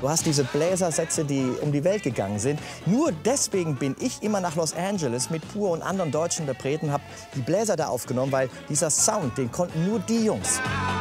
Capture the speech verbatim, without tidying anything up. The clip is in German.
Du hast diese Bläsersätze, die um die Welt gegangen sind. Nur deswegen bin ich immer nach Los Angeles mit Pur und anderen deutschen Interpreten, habe die Bläser da aufgenommen, weil dieser Sound, den konnten nur die Jungs.